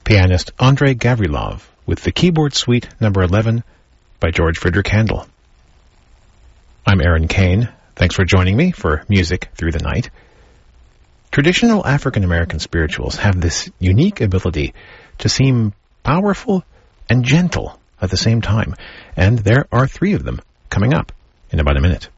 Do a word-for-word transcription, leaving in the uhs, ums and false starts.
pianist Andrei Gavrilov with the Keyboard Suite number eleven by George Frideric Handel. I'm Aaron Kane. Thanks for joining me for Music Through the Night. Traditional African-American spirituals have this unique ability to seem powerful and gentle at the same time, and there are three of them coming up in about a minute.